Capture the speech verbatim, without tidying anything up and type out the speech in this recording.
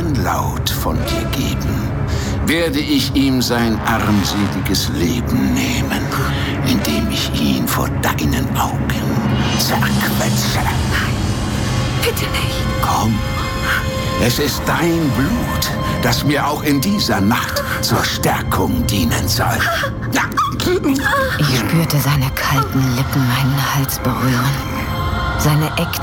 einzigen Laut von dir geben, werde ich ihm sein armseliges Leben nehmen, indem ich ihn vor deinen Augen zerquetsche. Nein, bitte nicht. Komm, es ist dein Blut, das mir auch in dieser Nacht zur Stärkung dienen soll. Ich spürte seine kalten Lippen meinen Hals berühren. Seine Ecken